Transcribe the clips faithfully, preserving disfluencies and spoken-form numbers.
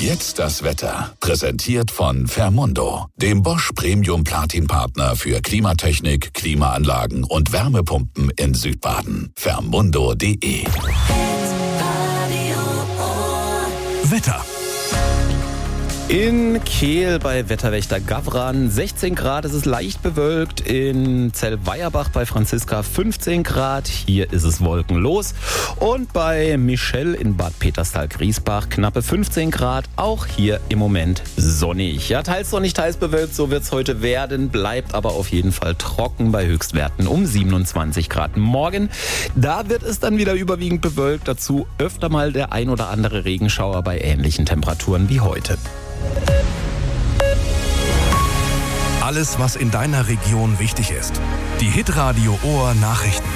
Jetzt das Wetter. Präsentiert von Fermundo, dem Bosch Premium Platin Partner für Klimatechnik, Klimaanlagen und Wärmepumpen in Südbaden. Fermundo punkt de. Wetter. In Kehl bei Wetterwächter Gavran sechzehn Grad, es ist leicht bewölkt. In Zellweierbach bei Franziska fünfzehn Grad, hier ist es wolkenlos. Und bei Michelle in Bad Peterstal-Griesbach knappe fünfzehn Grad, auch hier im Moment sonnig. Ja, teils sonnig, teils bewölkt, so wird es heute werden, bleibt aber auf jeden Fall trocken bei Höchstwerten um siebenundzwanzig Grad. Morgen, da wird es dann wieder überwiegend bewölkt, dazu öfter mal der ein oder andere Regenschauer bei ähnlichen Temperaturen wie heute. Alles, was in deiner Region wichtig ist. Die Hitradio Ohr Nachrichten.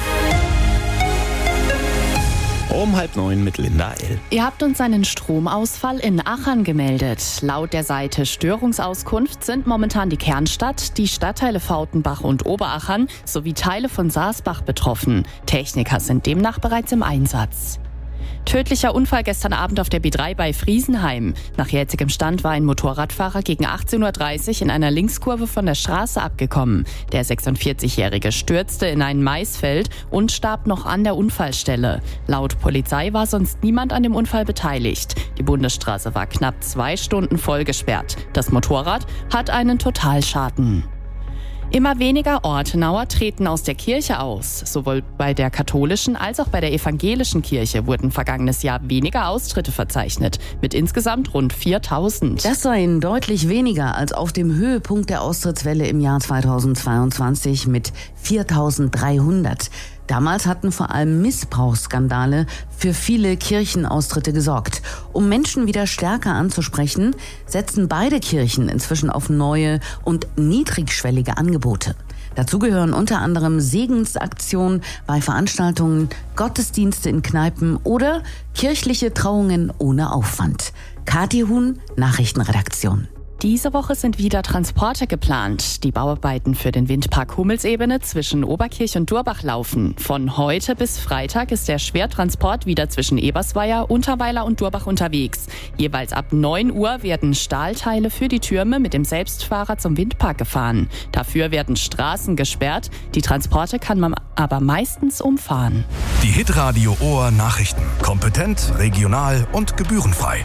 Um halb neun mit Linda L. Ihr habt uns einen Stromausfall in Achern gemeldet. Laut der Seite Störungsauskunft sind momentan die Kernstadt, die Stadtteile Fautenbach und Oberachern sowie Teile von Saasbach betroffen. Techniker sind demnach bereits im Einsatz. Tödlicher Unfall gestern Abend auf der B drei bei Friesenheim. Nach jetzigem Stand war ein Motorradfahrer gegen achtzehn Uhr dreißig in einer Linkskurve von der Straße abgekommen. Der sechsundvierzigjährige stürzte in ein Maisfeld und starb noch an der Unfallstelle. Laut Polizei war sonst niemand an dem Unfall beteiligt. Die Bundesstraße war knapp zwei Stunden voll gesperrt. Das Motorrad hat einen Totalschaden. Immer weniger Ortenauer treten aus der Kirche aus. Sowohl bei der katholischen als auch bei der evangelischen Kirche wurden vergangenes Jahr weniger Austritte verzeichnet, mit insgesamt rund viertausend. Das seien deutlich weniger als auf dem Höhepunkt der Austrittswelle im Jahr zweitausendzweiundzwanzig mit viertausenddreihundert. Damals hatten vor allem Missbrauchsskandale für viele Kirchenaustritte gesorgt. Um Menschen wieder stärker anzusprechen, setzen beide Kirchen inzwischen auf neue und niedrigschwellige Angebote. Dazu gehören unter anderem Segensaktionen bei Veranstaltungen, Gottesdienste in Kneipen oder kirchliche Trauungen ohne Aufwand. Kathi Huhn, Nachrichtenredaktion. Diese Woche sind wieder Transporte geplant. Die Bauarbeiten für den Windpark Hummelsebene zwischen Oberkirch und Durbach laufen. Von heute bis Freitag ist der Schwertransport wieder zwischen Ebersweier, Unterweiler und Durbach unterwegs. Jeweils ab neun Uhr werden Stahlteile für die Türme mit dem Selbstfahrer zum Windpark gefahren. Dafür werden Straßen gesperrt. Die Transporte kann man aber meistens umfahren. Die Hitradio Ohr Nachrichten. Kompetent, regional und gebührenfrei.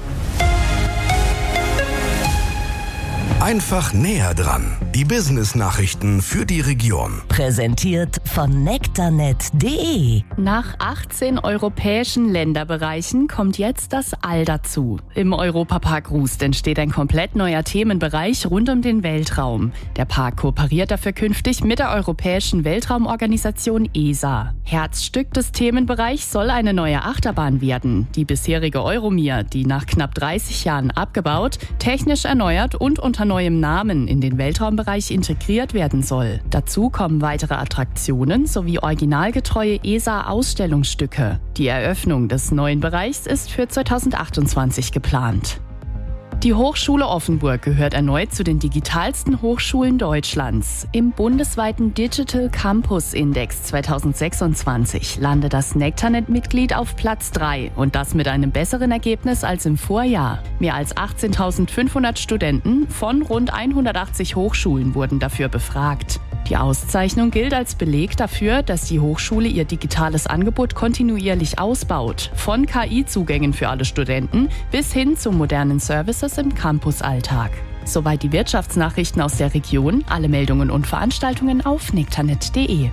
Einfach näher dran. Die Business-Nachrichten für die Region. Präsentiert von nektarnet punkt de. Nach achtzehn europäischen Länderbereichen kommt jetzt das All dazu. Im Europapark Rust entsteht ein komplett neuer Themenbereich rund um den Weltraum. Der Park kooperiert dafür künftig mit der Europäischen Weltraumorganisation E S A. Herzstück des Themenbereichs soll eine neue Achterbahn werden. Die bisherige Euromir, die nach knapp dreißig Jahren abgebaut, technisch erneuert und unter neuem Namen in den Weltraumbereich integriert werden soll. Dazu kommen weitere Attraktionen sowie originalgetreue E S A-Ausstellungsstücke. Die Eröffnung des neuen Bereichs ist für zweitausendachtundzwanzig geplant. Die Hochschule Offenburg gehört erneut zu den digitalsten Hochschulen Deutschlands. Im bundesweiten Digital Campus Index zweitausendsechsundzwanzig landet das nektarnet-Mitglied auf Platz drei und das mit einem besseren Ergebnis als im Vorjahr. Mehr als achtzehntausendfünfhundert Studenten von rund hundertachtzig Hochschulen wurden dafür befragt. Die Auszeichnung gilt als Beleg dafür, dass die Hochschule ihr digitales Angebot kontinuierlich ausbaut. Von K I-Zugängen für alle Studenten bis hin zu modernen Services im Campusalltag. Soweit die Wirtschaftsnachrichten aus der Region. Alle Meldungen und Veranstaltungen auf nektarnet punkt de.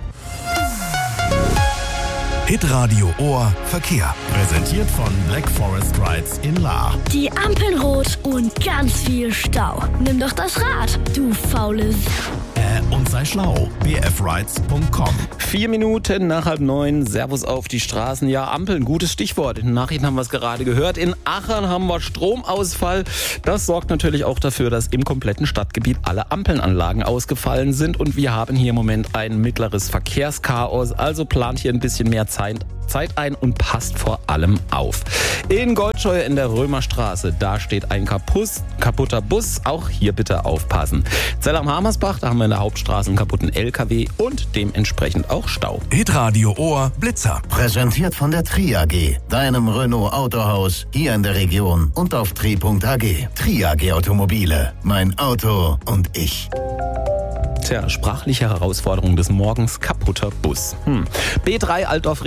Hitradio Ohr Verkehr. Präsentiert von Black Forest Rides in Lahr. Die Ampeln rot und ganz viel Stau. Nimm doch das Rad, du faules. Äh, und sei schlau. b f rides punkt com. Vier Minuten nach halb neun. Servus auf die Straßen. Ja, Ampeln, gutes Stichwort. In den Nachrichten haben wir es gerade gehört. In Achern haben wir Stromausfall. Das sorgt natürlich auch dafür, dass im kompletten Stadtgebiet alle Ampelnanlagen ausgefallen sind. Und wir haben hier im Moment ein mittleres Verkehrschaos. Also plant hier ein bisschen mehr Zeit Zeit ein und passt vor allem auf. In Goldscheu in der Römerstraße, da steht ein Kapus, kaputter Bus. Auch hier bitte aufpassen. Zell am Hamersbach, da haben wir in der Hauptstraße einen kaputten L K W und dementsprechend auch Stau. Hitradio Ohr Blitzer. Präsentiert von der Tri A G, deinem Renault Autohaus hier in der Region und auf tri punkt a g. Tri A G Automobile, mein Auto und ich. Tja, sprachliche Herausforderung des Morgens, kaputter Bus. Hm. B drei Altdorf